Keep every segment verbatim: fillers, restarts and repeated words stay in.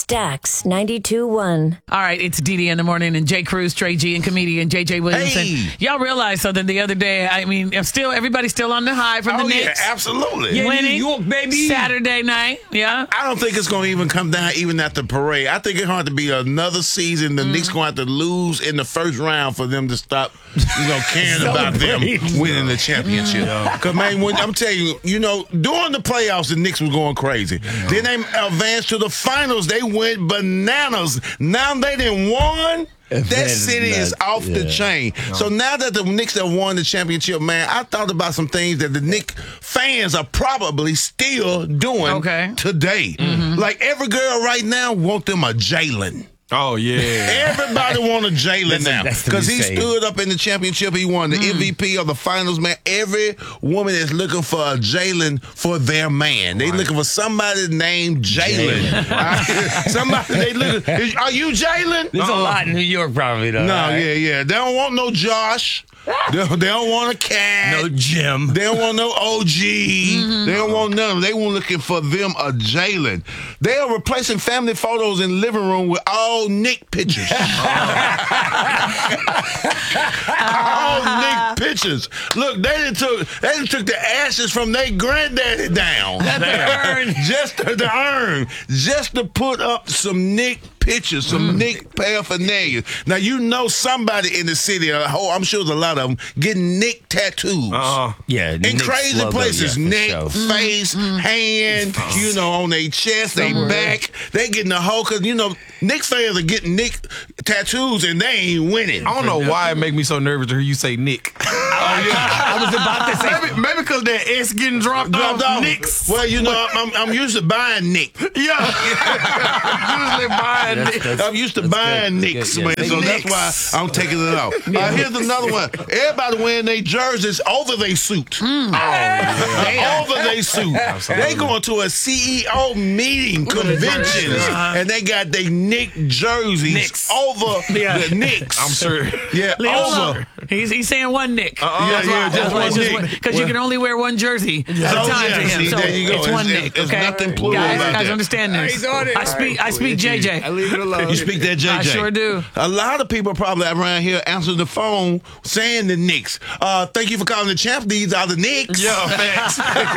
Stax ninety-two one. All right, it's Dee Dee in the morning, and Jay Cruz, Trey G, and comedian J J Williamson. Hey. Y'all realized something the other day. I mean, I'm still everybody's still on the high from the Oh, yeah, Knicks. absolutely. Yeah, winning New York, baby. Saturday night. Yeah. I don't think it's going to even come down even at the parade. I think it's going to be another season. The mm. Knicks going to have to lose in the first round for them to stop, you know, caring about them winning the championship. Because, man, when, I'm telling you, you know, during the playoffs, the Knicks was going crazy. Yeah. Then they advanced to the finals. They went bananas. Now they done won. That city is off yeah. the chain. No. So now that the Knicks have won the championship, man, I thought about some things that the Knicks fans are probably still doing okay. today. Mm-hmm. Like every girl right now want them a Jalen. Oh, yeah. Everybody want a Jalen now. Because he say. stood up in the championship. He won the mm. M V P of the finals, man. Every woman is looking for a Jalen for their man. They right. looking for somebody named Jalen. Somebody, they looking, are you Jalen? There's uh-uh. a lot in New York probably, though. No, right? yeah, yeah. They don't want no Josh. They don't, they don't want a cat. No Jim. They don't want no O G. Mm-hmm. They don't want none. They want looking for them a Jalen. They are replacing family photos in the living room with all Nick pictures. all Nick pictures. Look, they done took they done took the ashes from their granddaddy down. the urn. Just to the urn. Just to put up some Nick pictures, some mm. Nick paraphernalia. Now, you know somebody in the city, I'm sure there's a lot of them, getting Nick tattoos. Uh-huh. Yeah. In Nick's crazy logo, places. yeah, Nick, sure. face, mm. hand, you know, on their chest, their back. They getting the whole, because, you know, Nick fans are getting Nick tattoos and they ain't winning. I don't know why it make me so nervous to hear you say Nick. Oh, yeah. I was about to say. Maybe, maybe because that S getting dropped, dropped off. Nicks. Well, you know, I'm, I'm used to buying Nick. Yeah. Usually buying that's, Nick. That's, I'm used to buying Nicks, man, yeah. so Knicks. That's why I'm taking it off. Yeah. Uh, here's another one. Everybody wearing their jerseys over their suit. Mm. Oh, yeah. Over their suit. Absolutely. They going to a C E O meeting, conventions, uh-huh. and they got their Nick jerseys Knicks. over yeah. the Knicks. I'm sure. Yeah, over. He's, he's saying one Nick. Uh-uh. Yeah, yeah, just one Nick. Because well, you can only wear one jersey at a time to him. See, so there you go. It's it's, one it's, Nick, it's okay? nothing plural guys, about guys that. understand this. He's on it. I speak, I speak J J. I leave it alone. You speak that J J. I sure do. A lot of people probably around here answering the phone saying the Knicks. Uh, thank you for calling the champ. These are the Knicks. Yeah, facts.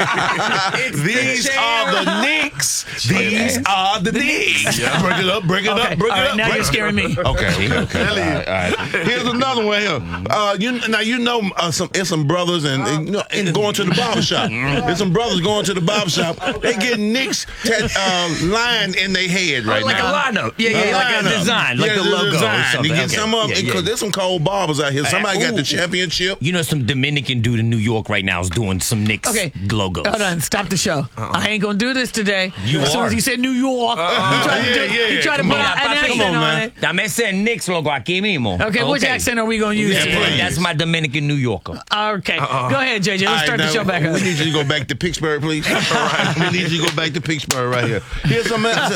These the are the Knicks. These are the Knicks. Yeah. Break it up, break it okay. up, break all it right, up. Now you're scaring me. Okay, okay, okay. All right, all right. Here's another one here. Uh, you, now, you know uh, some, it's some brothers and, and, you know, and going to the barbershop. There's some brothers going to the barbershop. They get Knicks tat, uh, line in their head right oh, like now. Like a lineup. Yeah, yeah, a like lineup. a design, like yeah, the logo design. or something. You get okay. some of them, because yeah, yeah. there's some cold barbers out here. Somebody uh, got the championship. You know, some Dominican dude in New York right now is doing some Knicks okay. logos. Hold on, stop the show. Uh-uh. I ain't going to do this today. You as are. soon as he said New York, uh-uh. he tried to, yeah, do, yeah. he tried to put on, an accent on, on it. Dame ese Knicks logo aquí mismo. Okay, okay, which accent are we going to use yeah, today? That's my Dominican New Yorker. Okay, uh-uh. go ahead, J J. Let's right, start now, the show back up. We need you to go back to Pittsburgh, please. All right. We need you to go back to Pittsburgh right here. Here's some answers.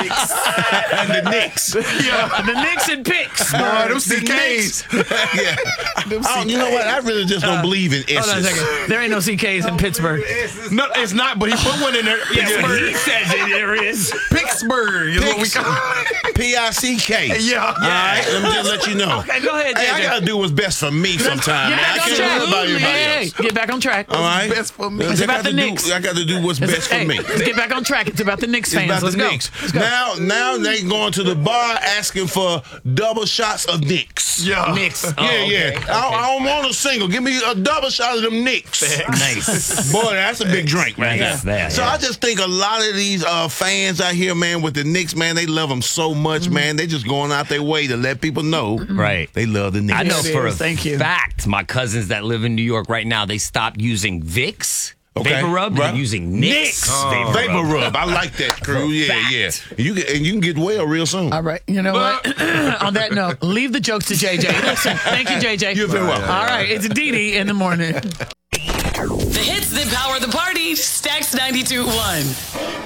And the Knicks. Yeah, the Knicks and picks. Uh, them C Ks. Yeah. Oh, you know what? I really just don't uh, believe in S's. Hold on a second. There ain't no C Ks in Pittsburgh. No, it's not, but he put one in there. Yeah, he says it, there is. Pittsburgh is what we call it. P I C K. Yeah. All right, let me just let you know. Okay, go ahead, J J. Hey, I got to do what's best for me sometimes. Get back I on can't track. worry about everybody Hey, else. get back on track. All right. What's best for me. It's I about got the to Knicks. Do, I got to do what's best hey, for me. Let's get back on track. It's about the Knicks fans. It's about Let's the go. Knicks. Let's go. Now, now they going to the bar asking for double shots of Knicks. Yeah. Knicks. Yeah, Oh, okay, yeah. okay. I, I don't want a single. Give me a double shot of them Knicks. Nice. Boy, that's a big drink right Nice. there. There, So yeah. I just think a lot of these uh, fans out here, man, with the Knicks, man, they love them so much, mm-hmm. man. They just going out their way to let people know right. they love the Knicks. I know Yes, for a Thank you. fact, my cousins that live in New York right now, they stopped using Vicks. Okay. Vapor Rub, Right. they're using Knicks. Oh. Vapor, Vapor Rub. Rub. I like that, crew. Yeah, Fact. yeah. And you, get, and you can get well real soon. All right. You know what? On that note, leave the jokes to J J. Listen, thank you, J J. You're very welcome. All right. It's Dee Dee in the morning. The hits that power the party. Stax ninety-two point one.